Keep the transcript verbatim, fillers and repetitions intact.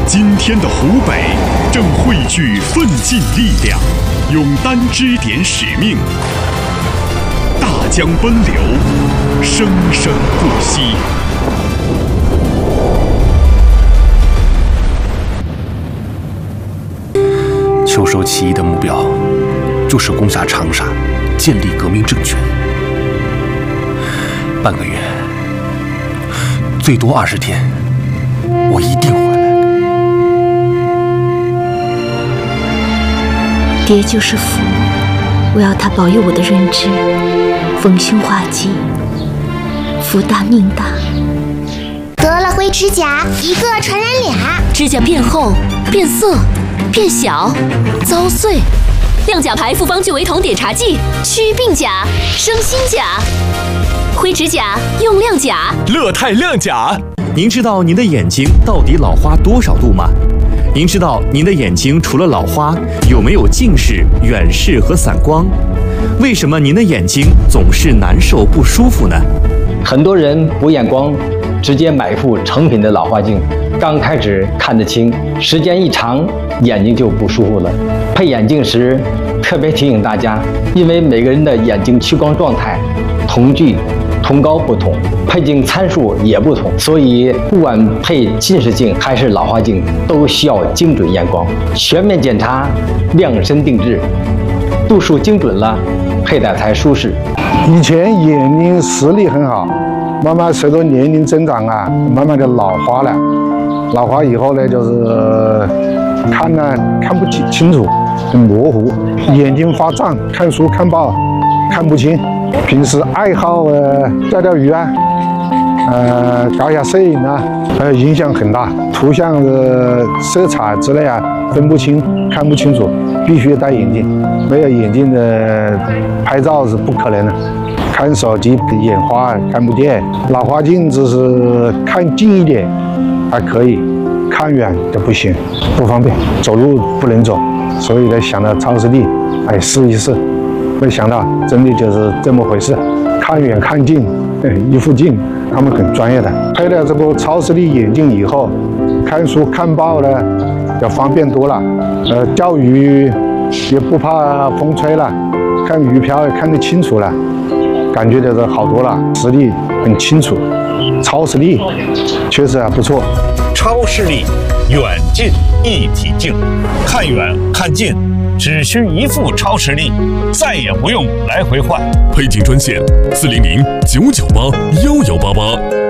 今天的湖北正汇聚奋进力量，勇担支点使命，大江奔流，生生不息。 秋收起义的目标就是攻下长沙，建立革命政权。半个月，最多二十天，我一定回来。 爹就是父，我要他保佑我的认知逢凶化吉，福大命大。 得了灰指甲，一个传染俩， 指甲变厚、变色、变小、遭碎。亮甲牌复方聚维酮碘茶剂，祛病甲、生新甲。灰指甲用亮甲， 乐泰亮甲。 您知道您的眼睛到底老花多少度吗？您知道您的眼睛除了老花，有没有近视、远视和散光？为什么您的眼睛总是难受不舒服呢？ 很多人补眼光，直接买副成品的老花镜，刚开始看得清，时间一长，眼睛就不舒服了。配眼镜时，特别提醒大家，因为每个人的眼睛屈光状态、瞳距、瞳高不同，配镜参数也不同，所以不管配近视镜还是老花镜，都需要精准验光，全面检查，量身定制，度数精准了，佩戴才舒适。 以前眼睛视力很好，慢慢随着年龄增长啊，慢慢的老花了。老花以后呢，就是看呢看不清清楚，很模糊，眼睛发胀，看书看报看不清。平时爱好呃钓钓鱼啊，呃搞一下摄影啊，呃影响很大。图像的色彩之类啊分不清，看不清楚，必须戴眼镜。没有眼镜的拍照是不可能的。看手机眼花看不见，老花镜只是看近一点还可以，看远就不行，不方便，走路不能走。所以呢，想到超视力，哎，试一试。没想到真的就是这么回事，看远看近，一副镜，他们很专业的。配了这个超视力眼镜以后，看书看报呢要方便多了，呃，钓鱼也不怕风吹了，看鱼漂也看得清楚了，感觉就是好多了，视力很清楚。超视力确实还不错。 超视力远近一体镜，看远看近只需一副超视力，再也不用来回换。 配镜专线：四零零九九八幺幺八八。